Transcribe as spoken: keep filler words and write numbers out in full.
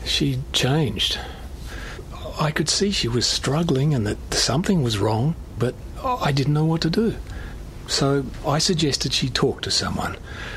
She changed. I could see she was struggling and that something was wrong, but I didn't know what to do. So I suggested she talk to someone.